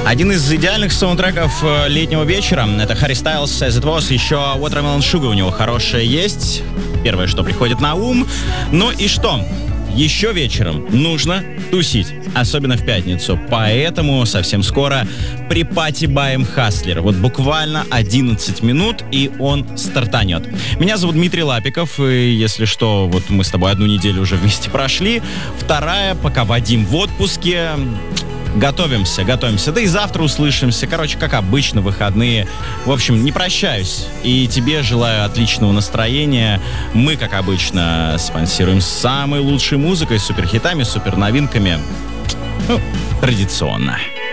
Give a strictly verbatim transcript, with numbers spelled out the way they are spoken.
Один из идеальных саундтреков э, летнего вечера — это Harry Styles, As It Was. Еще Watermelon Sugar у него хорошая есть. Первое, что приходит на ум. Ну и что? Еще вечером нужно тусить, особенно в пятницу. Поэтому совсем скоро припати-баем Хаслер. Вот буквально одиннадцать минут, и он стартанет. Меня зовут Дмитрий Лапиков, и если что, вот мы с тобой одну неделю уже вместе прошли. Вторая, пока Вадим в отпуске. Готовимся, готовимся. Да и завтра услышимся. Короче, как обычно, выходные. В общем, не прощаюсь. И тебе желаю отличного настроения. Мы, как обычно, спонсируем самой лучшей музыкой, суперхитами, суперновинками. Ну, традиционно.